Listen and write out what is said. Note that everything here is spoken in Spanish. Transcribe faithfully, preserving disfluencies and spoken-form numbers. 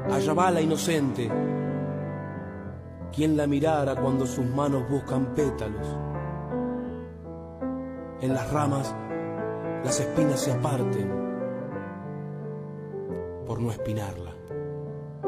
allá va la inocente. ¿Quién la mirara cuando sus manos buscan pétalos? En las ramas las espinas se aparten por no espinarla.